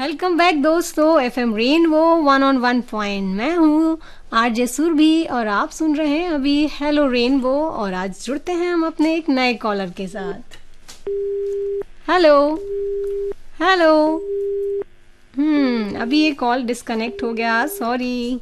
Welcome back दोस्तों, FM rainbow 101 point. मैं हूँ आरजे सुरभि और आप सुन रहे हैं अभी हेलो रेनबो। और आज जुड़ते हैं हम अपने एक नए कॉलर के साथ। Hello hello. अभी ये कॉल डिस्कनेक्ट हो गया, sorry.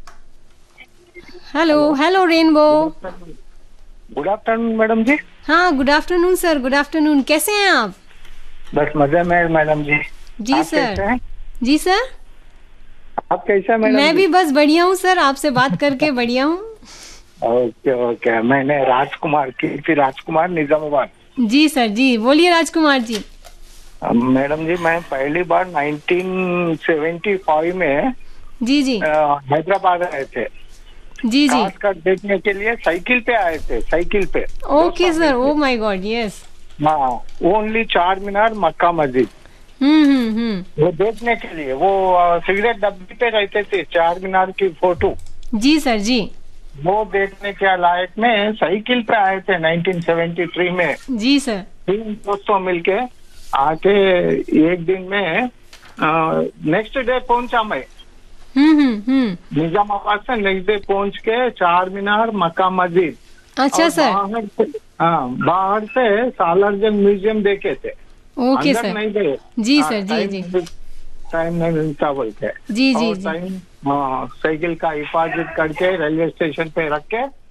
Hello hello rainbow. Good afternoon madam जी। हाँ, good afternoon sir, good afternoon. कैसे हैं आप? बस मजे में मैडम जी। जी आप सर। कैसे हैं? जी सर। आप कैसे हैं मैडम मैं जी? भी बस बढ़िया हूँ सर, आपसे बात करके बढ़िया हूँ। ओके ओके, मैंने राजकुमार कीर्ति राजकुमार निजामाबाद। जी सर, जी बोलिए राजकुमार जी। मैडम जी, मैं पहली बार 1975 में जी जी हैदराबाद आए थे। जी जी। खास कर देखने के लिए साइकिल पे आए थे, साइकिल पे ओके दोस्तों सर, मिलके। Oh my God, yes. हाँ, ओनली चार मीनार मक्का मस्जिद वो देखने के लिए। वो सिगरेट डब्बी पे रहते थे, चार मीनार की फोटो जी सर जी। वो देखने के लायक में साइकिल पे आए थे 1973 में। जी सर। तीन दोस्तों मिलके आके एक दिन में नेक्स्ट डे पहुंचा मैं निजामाबाद से। नेक्स्ट डे पहुंच के चार मीनार मक्का मस्जिद अच्छा और सर। बाहर से सालारजंग म्यूजियम देखे थे। ओके अंदर सर। नहीं गए। जी सर, जी जी। टाइम नहीं मिलता बोलते। जी जी और जी। टाइम साइकिल का हिफाजत करके रेलवे स्टेशन पे रख के